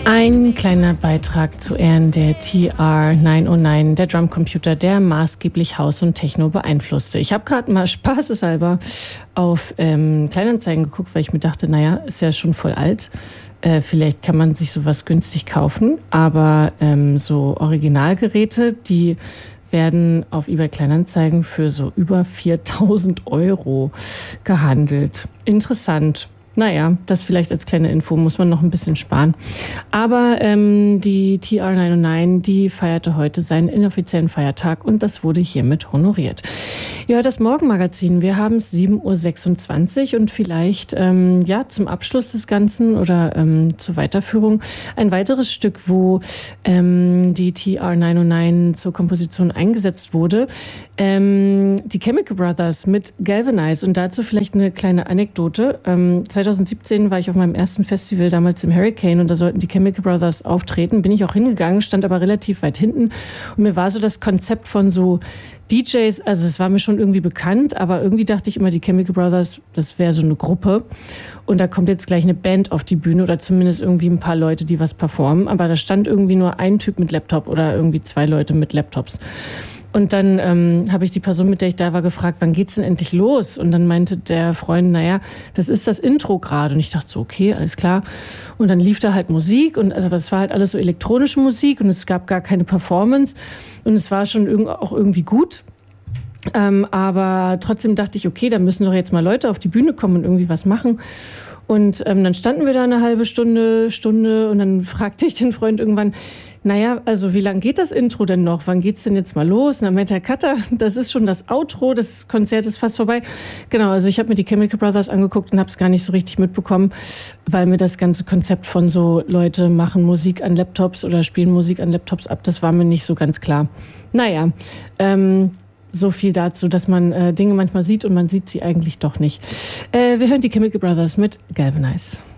Ein kleiner Beitrag zu Ehren der TR-909, der Drumcomputer, der maßgeblich House und Techno beeinflusste. Ich habe gerade mal spaßeshalber auf Kleinanzeigen geguckt, weil ich mir dachte, naja, ist ja schon voll alt. Vielleicht kann man sich sowas günstig kaufen, aber so Originalgeräte, die werden auf eBay Kleinanzeigen für so über 4.000 € gehandelt. Interessant. Naja, das vielleicht als kleine Info, muss man noch ein bisschen sparen. Aber die TR-909, die feierte heute seinen inoffiziellen Feiertag und das wurde hiermit honoriert. Ihr hört das Morgenmagazin, wir haben es 7.26 Uhr und vielleicht zum Abschluss des Ganzen oder zur Weiterführung ein weiteres Stück, wo die TR-909 zur Komposition eingesetzt wurde. Die Chemical Brothers mit Galvanize und dazu vielleicht eine kleine Anekdote. 2017 war ich auf meinem ersten Festival, damals im Hurricane, und da sollten die Chemical Brothers auftreten. Bin ich auch hingegangen, stand aber relativ weit hinten und mir war so das Konzept von so DJs, also es war mir schon irgendwie bekannt, aber irgendwie dachte ich immer, die Chemical Brothers, das wäre so eine Gruppe und da kommt jetzt gleich eine Band auf die Bühne oder zumindest irgendwie ein paar Leute, die was performen, aber da stand irgendwie nur ein Typ mit Laptop oder irgendwie 2 Leute mit Laptops. Und dann habe ich die Person, mit der ich da war, gefragt, wann geht's denn endlich los? Und dann meinte der Freund, naja, das ist das Intro gerade. Und ich dachte so, okay, alles klar. Und dann lief da halt Musik und also es war halt alles so elektronische Musik und es gab gar keine Performance und es war schon auch irgendwie gut. Aber trotzdem dachte ich, okay, da müssen doch jetzt mal Leute auf die Bühne kommen und irgendwie was machen. Und dann standen wir da eine halbe Stunde und dann fragte ich den Freund irgendwann, naja, also wie lange geht das Intro denn noch? Wann geht's denn jetzt mal los? Und dann meinte der Cutter, das ist schon das Outro, das Konzert ist fast vorbei. Genau, also ich habe mir die Chemical Brothers angeguckt und habe es gar nicht so richtig mitbekommen, weil mir das ganze Konzept von so Leute machen Musik an Laptops oder spielen Musik an Laptops ab, das war mir nicht so ganz klar. Naja, so viel dazu, dass man Dinge manchmal sieht und man sieht sie eigentlich doch nicht. Wir hören die Chemical Brothers mit Galvanize.